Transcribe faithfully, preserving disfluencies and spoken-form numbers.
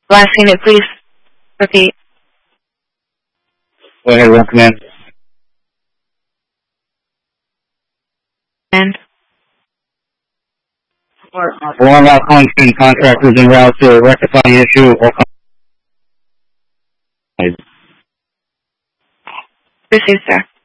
Last unit, please repeat. Go ahead, run command. And Alarm out calling student contractors en route to rectify the issue or proceed, sir.